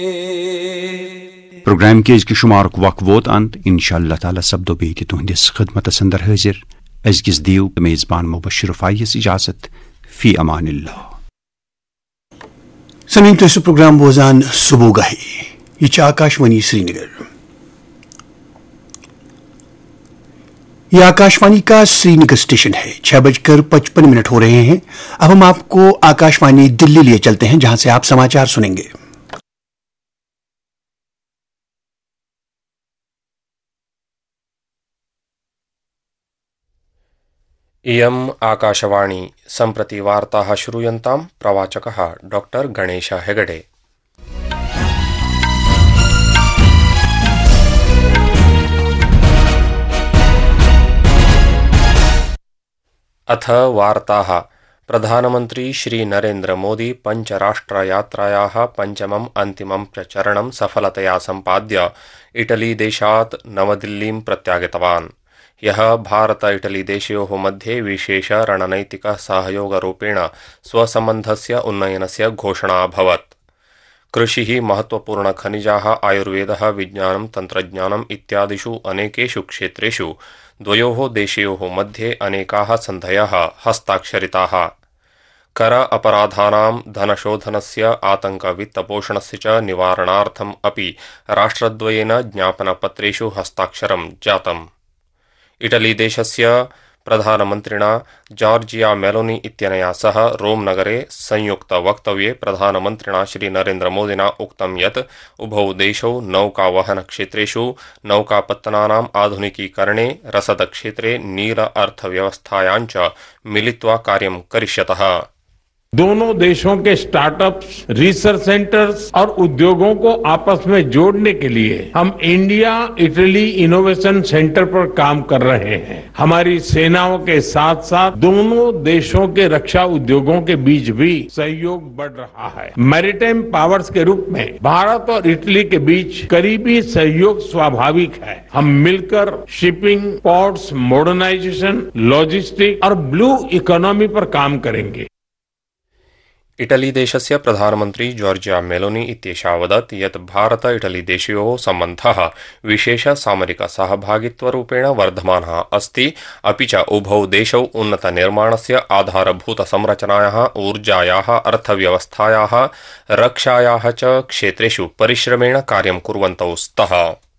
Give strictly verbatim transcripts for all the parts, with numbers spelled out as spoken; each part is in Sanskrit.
प्रोग्राम के अजकि शुमारुक वक वोत अंत इंशाअल्लाह ताला सब्दो बेति तुहंदिस खिदमतस अंदर हाजिर अजकिस दीव मेजबान मुबश्शिर फायस इजाजत फी अमानिल्लाह। समीम तो इस प्रोग्राम बोजान सुबह गही ये आकाशवाणी श्रीनगर। यह आकाशवाणी का श्रीनगर स्टेशन है। छह बजकर पचपन मिनट हो रहे हैं। अब हम आपको आकाशवाणी दिल्ली लिए चलते हैं जहां से आप समाचार सुनेंगे। इयम् आकाशवाणी सम्प्रति वार्ताः श्रूयन्ताम्। प्रवाचकः डॉक्टर गणेश हेगडे। अथ वार्ताः। प्रधानमन्त्री श्री नरेन्द्र मोदी पञ्चराष्ट्रयात्रायाः पञ्चमम् अन्तिमं चरणं सफलतया सम्पाद्य इटली देशात् नवदिल्लीं प्रत्यागतवान्। यः भारत इटली देशयोः मध्ये विशेष रणनैतिक सहयोगरूपेण स्वसम्बन्धस्य उन्नयनस्य घोषणा अभवत्। कृषिः, महत्वपूर्णखनिजाः, आयुर्वेदः, विज्ञानं, तन्त्रज्ञानम् इत्यादिषु अनेकेषु क्षेत्रेषु द्वयोः देशयोः मध्ये अनेकाः सन्धयः हस्ताक्षरिताः। कर अपराधानां, धनशोधनस्य, आतंक वित्तपोषणस्य च निवारणार्थम् अपि राष्ट्रद्वयेन ज्ञापनपत्रेषु हस्ताक्षरं जातम्। इटली देशस्य प्रधानमन्त्रिणा जॉर्जिया मेलोनी इत्यनया सह रोम नगरे संयुक्त वक्तव्ये प्रधानमन्त्रिणा श्री नरेन्द्र मोदिना उक्तं यत् उभौ देशौ नौकावहन क्षेत्रेषु नौकापत्तनानाम् आधुनिकीकरणे, रसदक्षेत्रे, नील अर्थव्यवस्थायां च मिलित्वा कार्यं करिष्यतः। दोनों देशों के स्टार्टअप्स, रिसर्च सेंटर्स और उद्योगों को आपस में जोड़ने के लिए हम इंडिया इटली इनोवेशन सेंटर पर काम कर रहे हैं। हमारी सेनाओं के साथ साथ दोनों देशों के रक्षा उद्योगों के बीच भी सहयोग बढ़ रहा है। मैरीटाइम पावर्स के रूप में भारत और इटली के बीच करीबी सहयोग स्वाभाविक है। हम मिलकर शिपिंग, पोर्ट्स, मॉडर्नाइजेशन, लॉजिस्टिक और ब्लू इकोनॉमी पर काम करेंगे। इटली देशस्य प्रधानमन्त्री जॉर्जिया मेलोनी इत्येषा वदत् यत् भारत इटली देशयोः सम्बन्धः विशेष सामरिक सहभागित्वरूपेण वर्धमानः अस्ति, अपि च उभौ देशौ उन्नतनिर्माणस्य, आधारभूतसंरचनायाः, ऊर्जायाः, अर्थव्यवस्थायाः, रक्षायाः च क्षेत्रेषु परिश्रमेण कार्यं कुर्वन्तौ स्तः।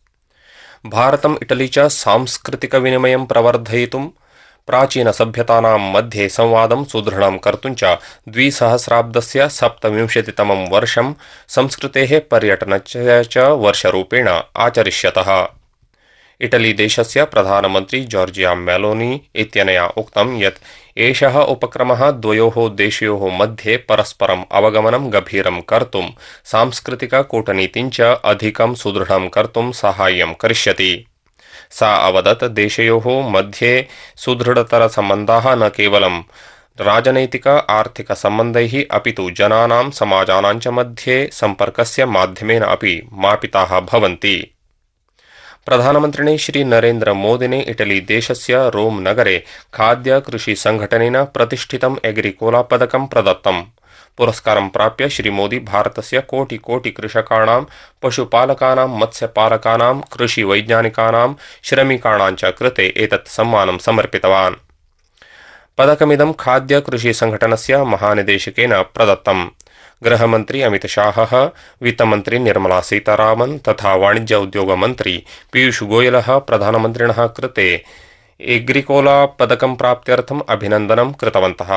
भारतम् इटली च सांस्कृतिकविनिमयं प्रवर्धयितुं, प्राचीनसभ्यतानां मध्ये संवादं सुदृढं कर्तुं च द्विसहस्राब्दस्य सप्तविंशतितमं वर्षं संस्कृतेः पर्यटनस्य च वर्षरूपेण आचरिष्यतः। इटली देशस्य प्रधानमन्त्री जॉर्जिया मेलोनी इत्यनया उक्तं यत् एषः उपक्रमः द्वयोः देशयोः मध्ये परस्परम् अवगमनं गभीरं कर्तुं, सांस्कृतिककूटनीतिं च अधिकं सुदृढं कर्तुं साहाय्यं करिष्यति। सा अवदत् देशयोः मध्ये सुदृढतरसम्बन्धाः न केवलं राजनैतिक आर्थिक सम्बन्धैः अपितु जनानां, समाजानां च मध्ये सम्पर्कस्य माध्यमेन अपि मापिताः भवन्ति। प्रधानमन्त्रिणे श्री नरेन्द्र मोदिने इटली देशस्य रोम नगरे खाद्य कृषि संघटनेन प्रतिष्ठितम् एग्रिकोला पदकं प्रदत्तम्। पुरस्कारं प्राप्य श्री मोदी भारतस्य कोटि कोटि कृषकाणां, पशुपालकानां, मत्स्यपालकानां, कृषिवैज्ञानिकानां, श्रमिकाणां च कृते एतत् सम्मानं समर्पितवान्। पदकमिदं खाद्य कृषि संघटनस्य महानिदेशकेन प्रदत्तम्। गृहमन्त्री अमित शाहः, वित्तमन्त्री निर्मला सीतारामन् तथा वाणिज्य उद्योग मन्त्री पीयूष गोयलः प्रधानमन्त्रिणः कृते एग्रिकोला पदकं प्राप्त्यर्थम् अभिनन्दनं कृतवन्तः।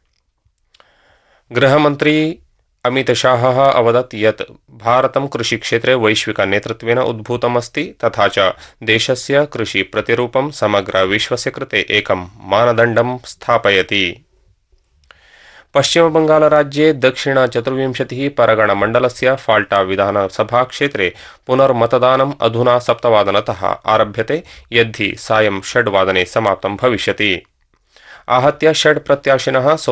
गृहमन्त्री अमित शाहः अवदत् यत् भारतं कृषिक्षेत्रे वैश्विकनेतृत्वेन उद्भूतमस्ति, तथा च देशस्य कृषिप्रतिरूपं समग्र विश्वस्य कृते एकं मानदण्डं स्थापयति। पश्चिमबंगालराज्ये दक्षिण चतुर्विंशतिः परगणमण्डलस्य फाल्टा विधानसभाक्षेत्रे पुनर्मतदानम् अधुना सप्तवादनतः आरभ्यते, यद्धि सायं षड्वादने समाप्तं भविष्यति। आहत्य षड् प्रत्याशिनः